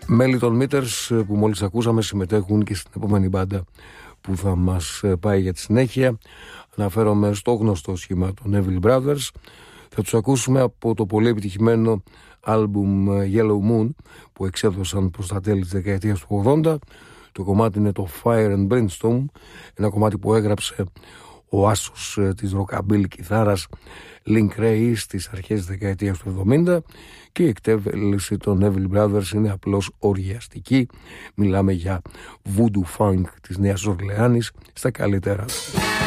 Μέλη των Meters που μόλις ακούσαμε συμμετέχουν και στην επόμενη μπάντα που θα μας πάει για τη συνέχεια. Αναφέρομαι στο γνωστό σχήμα των Evil Brothers. Θα τους ακούσουμε από το πολύ επιτυχημένο άλμπουμ Yellow Moon που εξέδωσαν προς τα τέλη της δεκαετίας του 80. Το κομμάτι είναι το Fire and Brimstone, ένα κομμάτι που έγραψε ο άσος της rockabilly κιθάρας Link Ray στις αρχές της δεκαετίας του 70 και η εκτέλεση των Evil Brothers είναι απλώς οργιαστική. Μιλάμε για voodoo funk της Νέας Ορλεάνης στα καλύτερα του.